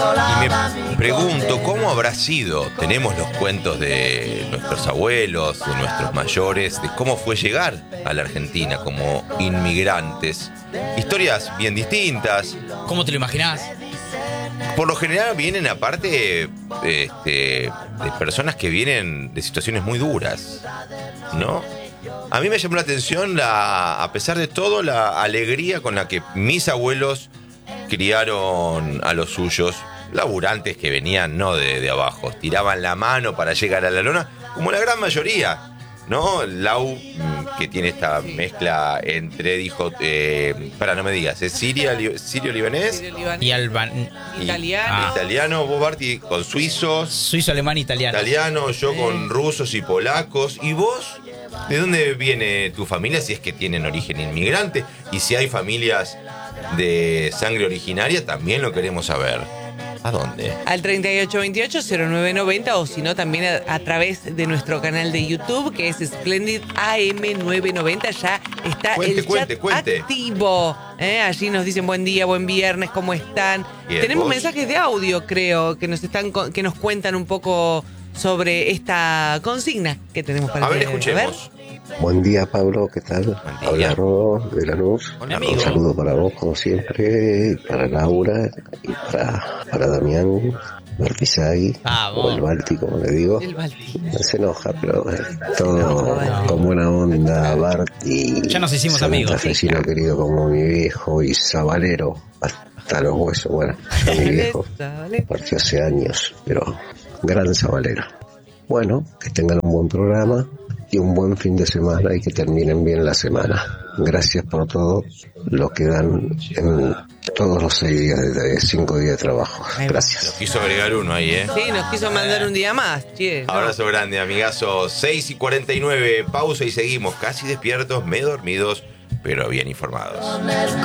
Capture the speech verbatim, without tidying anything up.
Y me pregunto, ¿cómo habrá sido? Tenemos los cuentos de nuestros abuelos, de nuestros mayores, de cómo fue llegar a la Argentina como inmigrantes. Historias bien distintas. ¿Cómo te lo imaginás? Por lo general vienen aparte este, de personas que vienen de situaciones muy duras, ¿no? A mí me llamó la atención, la, a pesar de todo, la alegría con la que mis abuelos criaron a los suyos, laburantes que venían no de, de abajo, tiraban la mano para llegar a la lona, como la gran mayoría, ¿no? Lau, que tiene esta mezcla entre, dijo, eh, para no me digas, ¿es Siria, li, sirio-libanés? Sirio-libanés. Y Alban... Italiano. Ah. Italiano, vos Barty con suizos. Suizo, alemán, italiano. Italiano, yo con rusos y polacos. ¿Y vos? ¿De dónde viene tu familia? Si es que tienen origen inmigrante. Y si hay familias de sangre originaria, también lo queremos saber. ¿A dónde? Al treinta y ocho veintiocho cero nueve noventa o si no también a, a través de nuestro canal de YouTube que es Splendid A M nueve noventa. Ya está Cuente, el cuente, chat cuente. activo. ¿eh? Allí nos dicen buen día, buen viernes, ¿cómo están? Bien, Tenemos ¿vos? mensajes de audio, creo, que nos están con- que nos cuentan un poco sobre esta consigna que tenemos para A ver, el día de hoy. escuchemos. Buen día, Pablo, ¿qué tal? día. Habla Ro de Lanús. Hola, Un amigo. saludo para vos, como siempre, para Laura y para, para Damián Martizagui, Vamos. o el Balti, como le digo. El Balti. No se enoja, pero es todo con buena onda, Barti. Ya nos hicimos amigos. Santafesino querido como mi viejo y sabalero hasta los huesos. Bueno, yo mi viejo ¿Vale? partió hace años, pero gran sabalero. Bueno, que tengan un buen programa y un buen fin de semana y que terminen bien la semana. Gracias por todo lo que dan en todos los seis días, de, de cinco días de trabajo. Gracias. Quiso agregar uno ahí, ¿eh? Sí, nos quiso mandar un día más, che. ¿no? Abrazo grande, amigazo. seis y cuarenta y nueve, pausa y seguimos. Casi despiertos, medio dormidos, pero bien informados.